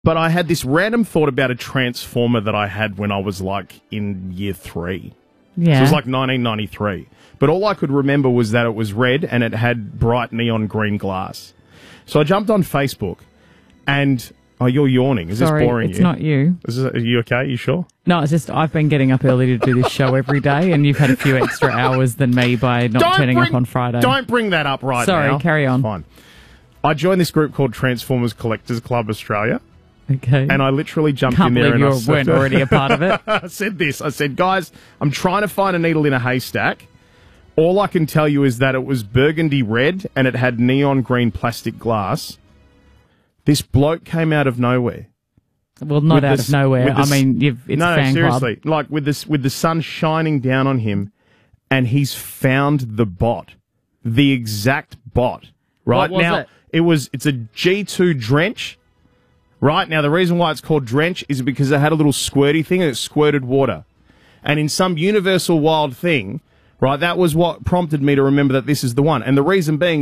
But I had this random thought about a transformer that I had when I was like in year 3. Yeah. So it was like 1993. But all I could remember was that it was red and it had bright neon green glass. So I jumped on Facebook and... Oh, you're yawning. Is Sorry, this boring it's you? not you. Are you okay? Are you sure? No, it's just I've been getting up early to do this show every day, and you've had a few extra hours than me by not turning up on Friday. Don't bring that up right now. Sorry, carry on. It's fine. I joined this group called Transformers Collectors Club Australia. Okay. And I literally jumped Can't in there believe and you weren't already a part of it. I said this. I said, guys, I'm trying to find a needle in a haystack. All I can tell you is that it was burgundy red and it had neon green plastic glass. This bloke came out of nowhere. Well, not out of nowhere. I mean, it's a fan seriously. club. Like with the sun shining down on him, and he's found the bot, the exact bot. Right What was now, it? It's a G2 Drench. Right now, the reason why it's called Drench is because it had a little squirty thing and it squirted water. And in some universal wild thing, right, that was what prompted me to remember that this is the one. And the reason being